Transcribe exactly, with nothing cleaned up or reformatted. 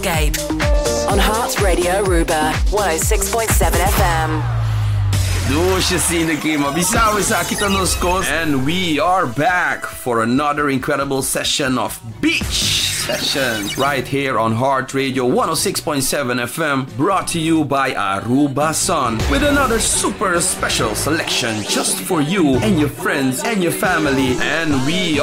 Gabe on Heart Radio Aruba one oh six point seven F M. Doce Cinegame, Bisawi sa kita nos coast, and we are back for another incredible session of Beach Sessions right here on Heart Radio one oh six point seven F M, brought to you by Aruba Sun, with another super special selection just for you and your friends and your family. And we